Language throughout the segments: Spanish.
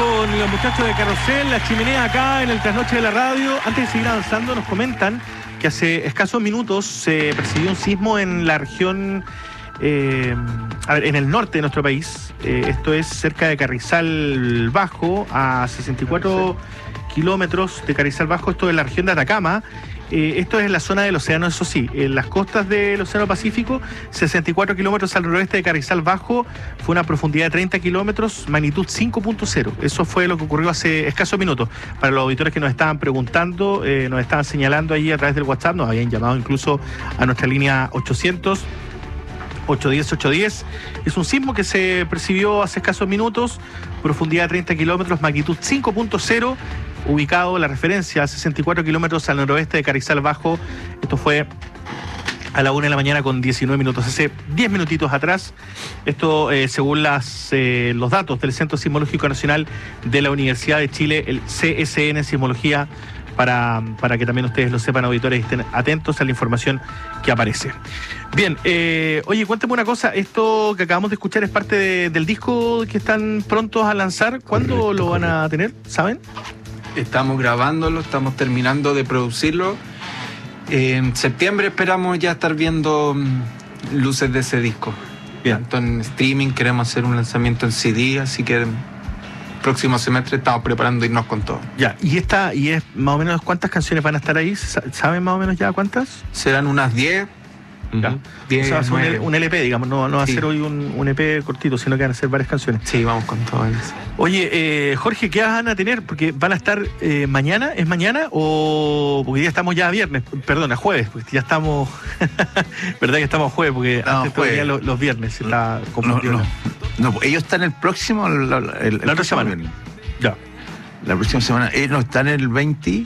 con los muchachos de Carrusel, la chimenea acá en el Trasnoche de la Radio. Antes de seguir avanzando, nos comentan que hace escasos minutos se percibió un sismo en la región, en el norte de nuestro país. Esto es cerca de Carrizal Bajo, a 64 kilómetros de Carrizal Bajo, esto es la región de Atacama. Esto es en la zona del océano, eso sí, en las costas del Océano Pacífico, 64 kilómetros al noroeste de Carrizal Bajo, fue una profundidad de 30 kilómetros, magnitud 5.0. Eso fue lo que ocurrió hace escasos minutos. Para los auditores que nos estaban preguntando, nos estaban señalando ahí a través del WhatsApp, nos habían llamado incluso a nuestra línea 800-810-810. Es un sismo que se percibió hace escasos minutos, profundidad de 30 kilómetros, magnitud 5.0. Ubicado la referencia a 64 kilómetros al noroeste de Carrizal Bajo. Esto fue a la 1 de la mañana con 19 minutos, hace 10 minutitos atrás. Esto según los datos del Centro Sismológico Nacional de la Universidad de Chile, el CSN Sismología, para que también ustedes lo sepan, auditores, y estén atentos a la información que aparece. Bien, oye, cuéntame una cosa, esto que acabamos de escuchar es parte del disco que están prontos a lanzar. ¿Cuándo lo van a tener? ¿Saben? Estamos grabándolo, estamos terminando de producirlo. En septiembre esperamos ya estar viendo luces de ese disco. Bien. Tanto en streaming, queremos hacer un lanzamiento en CD, así que el próximo semestre estamos preparando irnos con todo. Ya, y es más o menos ¿cuántas canciones van a estar ahí? ¿Saben más o menos ya cuántas? Serán unas 10. Ya. 10, o sea, va a ser 9. un LP, digamos, no va a Sí. ser hoy un EP cortito, sino que van a ser varias canciones. Sí, vamos con todo eso. Oye, Jorge, ¿qué van a tener? Porque van a estar mañana, ¿es mañana? O porque ya estamos ya a viernes, perdón, a jueves, porque ya estamos, ¿verdad que estamos a jueves? Porque No, antes todavía los viernes se está confundido. No, ellos están el próximo, La otra semana. viernes. Ya. La próxima semana. No, están el 19.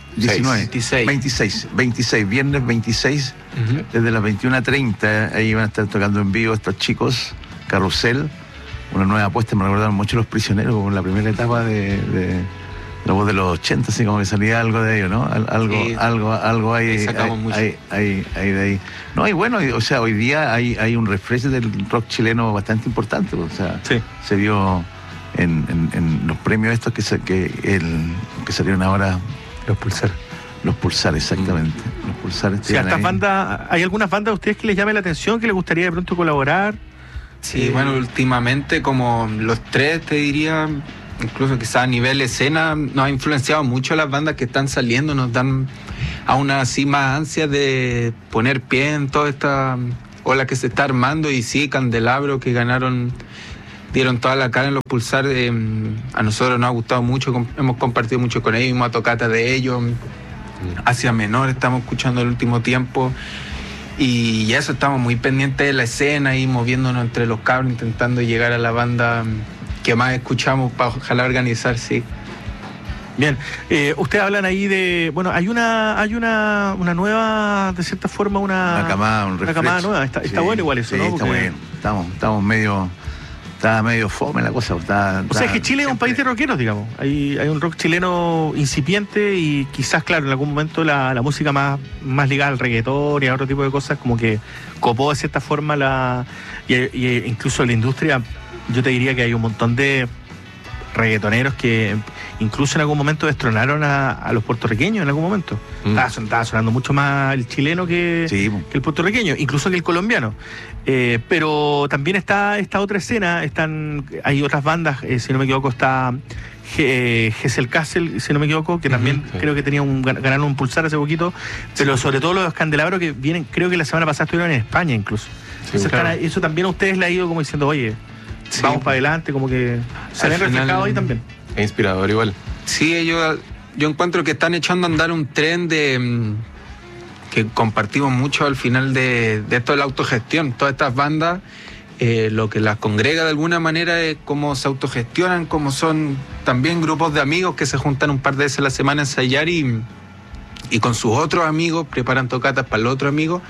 26, viernes 26, desde las 21:30, ahí van a estar tocando en vivo estos chicos, Carrusel, una nueva apuesta, me recordaron mucho Los Prisioneros, como en la primera etapa de la voz de los 80, así como que salía algo de ellos, ¿no? Algo hay, sacamos mucho. hay de ahí. No, y bueno, o sea, hoy día hay un refresh del rock chileno bastante importante, o sea, Sí. se vio en los premios estos que salieron ahora. Los Pulsar, exactamente. Los Pulsar. Sí, estas bandas, ¿hay algunas bandas a ustedes que les llame la atención, que les gustaría de pronto colaborar? Sí, bueno, últimamente como los tres, te diría, incluso quizás a nivel escena, nos ha influenciado mucho las bandas que están saliendo, nos dan aún así más ansias de poner pie en toda esta ola que se está armando. Y sí, Candelabro, que dieron toda la cara en los Pulsar, a nosotros nos ha gustado mucho, hemos compartido mucho con ellos, hemos tocata de ellos, Hacia Menor estamos escuchando el último tiempo, y eso, estamos muy pendientes de la escena y moviéndonos entre los cabros, intentando llegar a la banda que más escuchamos para ojalá organizar, sí. Bien, ustedes hablan ahí de, bueno, hay una nueva, de cierta forma, una camada nueva, está Sí, bueno igual eso, sí, ¿no? está Porque, bueno, estamos medio... Está medio fome la cosa. o sea, es que Chile es un país de rockeros, digamos. Hay un rock chileno incipiente y quizás, claro, en algún momento la música más ligada al reggaetón y a otro tipo de cosas como que copó de cierta forma y incluso la industria. Yo te diría que hay un montón de reggaetoneros que incluso en algún momento destronaron a los puertorriqueños en algún momento. Estaba sonando mucho más el chileno que el puertorriqueño, incluso que el colombiano. Pero también está esta otra escena, hay otras bandas, si no me equivoco está Gesell Castle, si no me equivoco, que también creo que ganaron un Pulsar hace poquito, pero sobre todo los Candelabros que vienen, creo que la semana pasada estuvieron en España incluso. Sí, Entonces, claro. eso también a ustedes le ha ido como diciendo, oye, vamos para adelante, como que se ven reflejados ahí también. Es inspirador igual. Sí, yo encuentro que están echando a andar un tren que compartimos mucho al final de esto de la autogestión. Todas estas bandas, lo que las congrega de alguna manera es cómo se autogestionan, cómo son también grupos de amigos que se juntan un par de veces a la semana a ensayar y con sus otros amigos preparan tocatas para el otro amigo.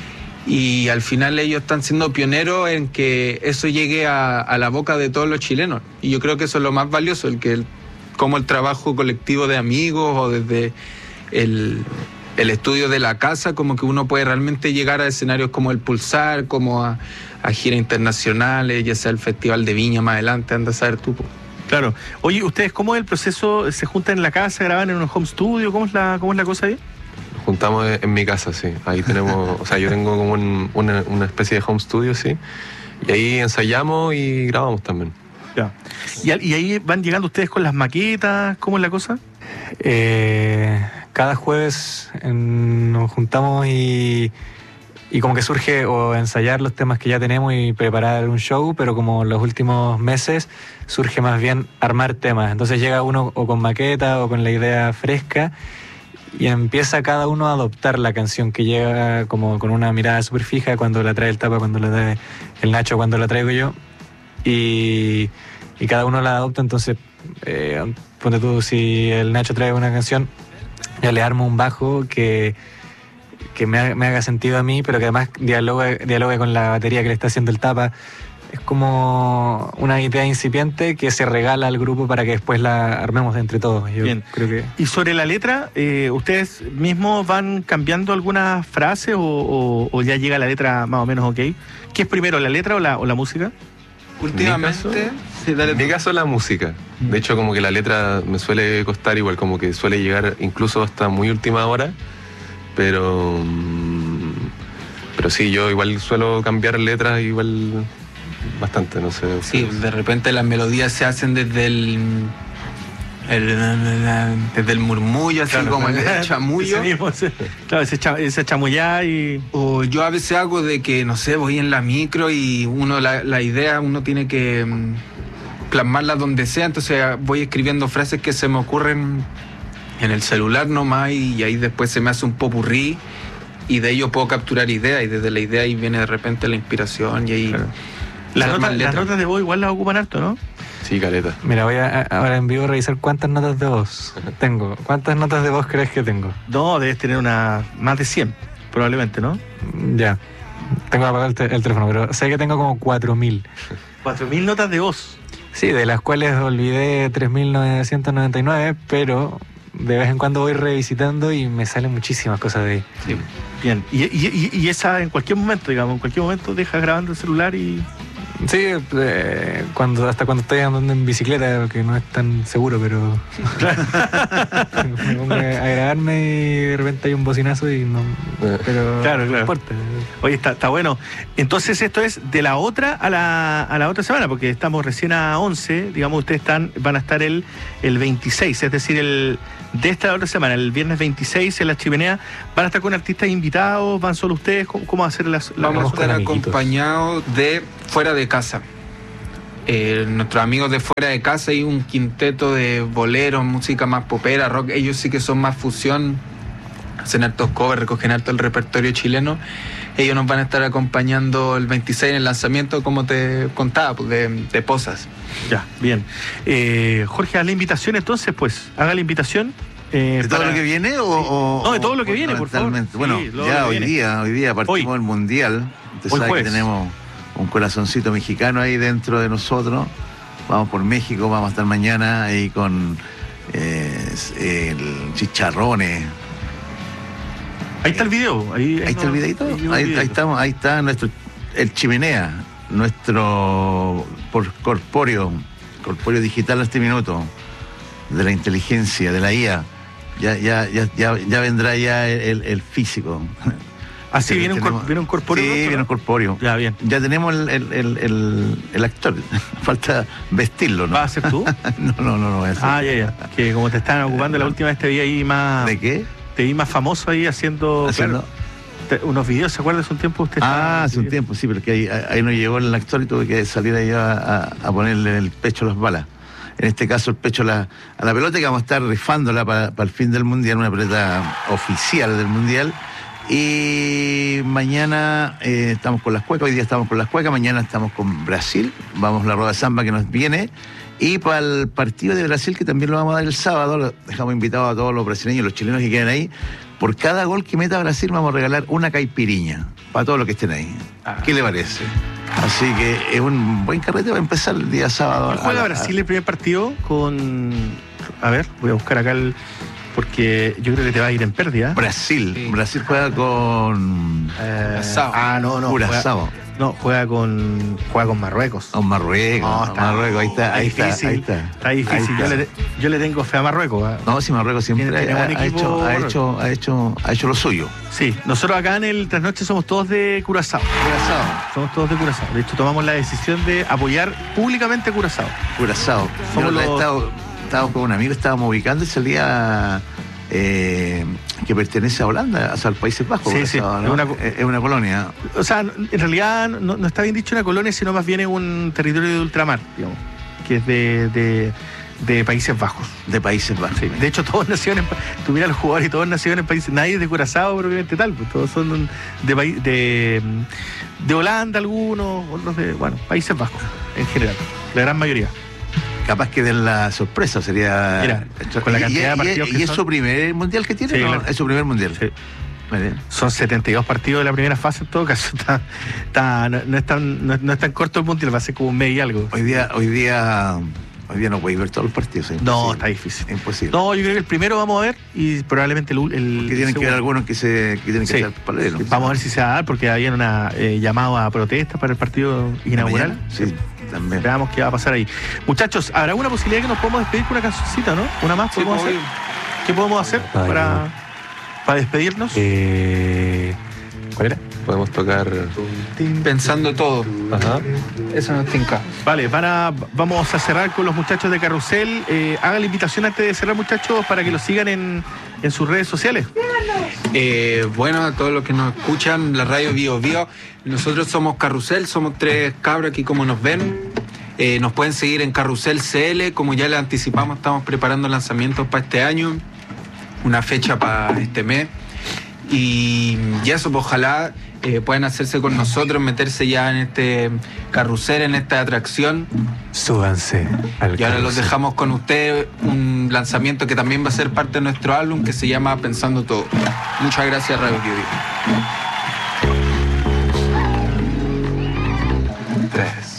Y al final ellos están siendo pioneros en que eso llegue a la boca de todos los chilenos. Y yo creo que eso es lo más valioso, como el trabajo colectivo de amigos o desde el estudio de la casa, como que uno puede realmente llegar a escenarios como el Pulsar, como a giras internacionales, ya sea el Festival de Viña más adelante, anda a saber tú. Claro. Oye, ¿ustedes cómo es el proceso? ¿Se juntan en la casa, graban en un home studio? ¿Cómo es la cosa ahí? Nos juntamos en mi casa, sí. Ahí tenemos, o sea, yo tengo como una especie de home studio, sí. Y ahí ensayamos y grabamos también. Ya. ¿Y ahí van llegando ustedes con las maquetas? ¿Cómo es la cosa? Cada jueves nos juntamos y como que surge o ensayar los temas que ya tenemos y preparar un show, pero como los últimos meses surge más bien armar temas. Entonces llega uno o con maqueta o con la idea fresca y empieza cada uno a adoptar la canción que llega como con una mirada súper fija, cuando la trae el Tapa, cuando la trae el Nacho, cuando la traigo yo. Y cada uno la adopta. Entonces ponte tú, si el Nacho trae una canción, yo le armo un bajo que me haga sentido a mí, pero que además dialogue con la batería que le está haciendo el Tapa. Es como una idea incipiente que se regala al grupo para que después la armemos entre todos. Yo Bien. creo que... Y sobre la letra, ¿ustedes mismos van cambiando algunas frases o ya llega la letra más o menos ok? ¿Qué es primero, la letra o la música? Últimamente, sí, dale. En mi caso, la música. De hecho, como que la letra me suele costar igual, como que suele llegar incluso hasta muy última hora, pero sí, yo igual suelo cambiar letras igual bastante, no sé. Sí, de repente las melodías se hacen desde el murmullo, así Claro, como el chamullo. Claro, ese chamullá y... O yo a veces hago de que, no sé, voy en la micro y la idea uno tiene que plasmarla donde sea, entonces voy escribiendo frases que se me ocurren en el celular nomás y ahí después se me hace un popurrí y de ello puedo capturar ideas y desde la idea ahí viene de repente la inspiración y ahí... Claro. Las notas de voz igual las ocupan harto, ¿no? Sí, caleta. Mira, voy ahora en vivo a revisar cuántas notas de voz tengo. ¿Cuántas notas de voz crees que tengo? No, debes tener más de 100, probablemente, ¿no? Ya. Tengo apagado el teléfono, pero sé que tengo como 4.000. 4.000 notas de voz. Sí, de las cuales olvidé 3.999, pero de vez en cuando voy revisitando y me salen muchísimas cosas de ahí. Sí. Bien. Y esa en cualquier momento, digamos, en cualquier momento dejas grabando el celular y... Sí, hasta cuando estoy andando en bicicleta, que no es tan seguro, pero me pongo a grabarme y de repente hay un bocinazo y no... Pero Claro. no importa. Oye, está bueno. Entonces esto es de la otra a la otra semana, porque estamos recién a 11, digamos, ustedes van a estar el 26, es decir, de esta otra semana, el viernes 26 en La Chimenea, van a estar con artistas invitados, van solo ustedes, ¿cómo va a ser la Vamos a estar amiguitos. acompañados de Fuera de Casa. Nuestros amigos de Fuera de Casa y un quinteto de boleros, música más popera, rock, ellos sí que son más fusión, hacen hartos covers, recogen harto el repertorio chileno. Ellos nos van a estar acompañando el 26 en el lanzamiento, como te contaba, pues, de Posas. Ya, bien. Jorge, haz la invitación entonces, pues, haga la invitación. ¿De todo lo que viene o...? No, de todo lo que viene, por favor. Bueno, Sí, ya hoy día partimos el Mundial. Usted Hoy sabe jueves. que tenemos un corazoncito mexicano ahí dentro de nosotros. Vamos por México, vamos a estar mañana ahí con el Chicharrones. Ahí está el video. Ahí Ahí está el videito. Ahí estamos, ahí está el Chimenea, nuestro corpóreo digital a este minuto, de la inteligencia, de la IA. Ya vendrá ya el físico. Así viene un corpóreo. Sí, viene un corpóreo. Ya, bien. Ya tenemos el actor. Falta vestirlo, ¿no? ¿Vas a ser tú? No. Es Ya. Que como te estaban ocupando la última vez te vi ahí más... ¿De qué? Te vi más famoso ahí haciendo... claro, unos videos, ¿se acuerda? Hace un tiempo usted... Hace un tiempo, sí, pero que ahí no llegó el actor y tuve que salir ahí a ponerle en el pecho las balas. En este caso el pecho a la pelota, que vamos a estar rifándola para el fin del Mundial, una pelota oficial del Mundial. Y mañana estamos con las cuecas, hoy día estamos con las cuecas, mañana estamos con Brasil, vamos a la rueda de samba que nos viene. Y para el partido de Brasil, que también lo vamos a dar el sábado, lo dejamos invitados a todos los brasileños, los chilenos que quedan ahí. Por cada gol que meta Brasil vamos a regalar una caipiriña para todos los que estén ahí. ¿Qué le parece? Así que es un buen carrete, va a empezar el día sábado. ¿Juega Brasil el primer partido con... A ver, voy a buscar acá porque yo creo que te va a ir en pérdida. Brasil. Sí. Brasil juega con... Curazao. No. Curazao. No, juega con Marruecos. Con Marruecos. No, está- Marruecos, ahí está. Está difícil. Ahí Yo le tengo fe a Marruecos. No, si Marruecos siempre Tiene buen equipo. ha hecho lo suyo. Sí, nosotros acá en el Trasnoche somos todos de Curazao. Somos todos de Curazao. De hecho, tomamos la decisión de apoyar públicamente a Curazao. Curazao. Somos Estábamos con un amigo, estábamos ubicando y salía que pertenece a Holanda, o sea, al Países Bajos. Sí, sí, Curazao, ¿no? es Es una colonia. O sea, en realidad no está bien dicho una colonia, sino más bien es un territorio de ultramar, digamos, que es de Países Bajos. De Países Bajos. Sí. De hecho, todos nacieron tú miras los jugadores y todos nacieron en países, nadie es de Curazao propiamente tal, pues todos son de Holanda algunos, otros de, Países Bajos en general, la gran mayoría. Capaz que den la sorpresa, sería. Mira, con la cantidad de partidos que ¿Y es son. su primer mundial que tiene? Sí, ¿No? claro. Es su primer mundial. Sí. Muy bien. Son 72 partidos de la primera fase en todo caso. No es tan corto el mundial, va a ser como un mes y algo. Hoy día no podéis ver todos los partidos. Es No, imposible. está difícil. Es imposible. No, yo creo que el primero vamos a ver y probablemente el Que tienen que segundo. haber algunos que tienen que Sí. ser paralelos. Vamos a ver si se va a dar porque había una llamada a protesta para el partido inaugural. Mañana, sí, también. Veamos qué va a pasar ahí. Muchachos, ¿habrá una posibilidad que nos podamos despedir con una cancioncita, no? ¿Una más Sí, podemos hacer? obvio. ¿Qué podemos hacer Ay, para despedirnos? ¿Cuál era? Podemos tocar. Pensando todo. Ajá. Eso nos tinca. Vale, vamos a cerrar con los muchachos de Carrusel. Hagan la invitación antes de cerrar, muchachos, para que los sigan en sus redes sociales. Bueno, a todos los que nos escuchan, la radio Bio Bio, nosotros somos Carrusel, somos 3 cabros aquí como nos ven. Nos pueden seguir en Carrusel CL, como ya les anticipamos, estamos preparando lanzamientos para este año, una fecha para este mes. Y eso, pues, ojalá puedan hacerse con nosotros, meterse ya en este carrusel, en esta atracción. Súbanse al Y ahora los carrusel. dejamos con ustedes, un lanzamiento que también va a ser parte de nuestro álbum, que se llama Pensando Todo. Muchas gracias, Radio Bio Bio. 3